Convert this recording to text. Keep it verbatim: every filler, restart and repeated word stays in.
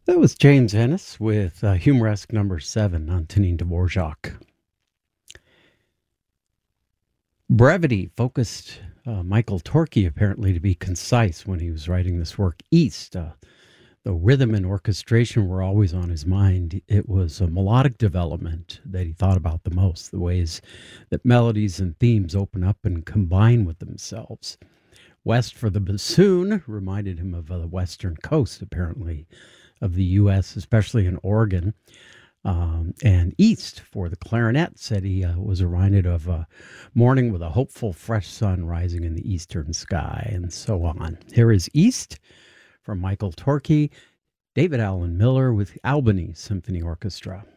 That was James Ennis with uh, Humoresque Number Seven, Antonin Dvorak. Brevity focused uh, Michael Torkey apparently to be concise when he was writing this work. East, uh, the rhythm and orchestration were always on his mind. It was a melodic development that he thought about the most, the ways that melodies and themes open up and combine with themselves. West for the bassoon reminded him of uh, the western coast, apparently, of the U S, especially in Oregon. Um, and East for the clarinet said he uh, was reminded of a morning with a hopeful, fresh sun rising in the eastern sky, and so on. Here is East from Michael Torkey, David Allen Miller with Albany Symphony Orchestra.